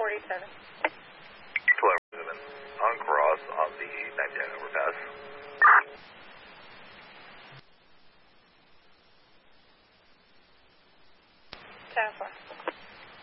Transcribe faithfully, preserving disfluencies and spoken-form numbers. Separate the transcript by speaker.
Speaker 1: forty-seven.
Speaker 2: twelve on cross on the ninety-nine overpass.
Speaker 1: ten four.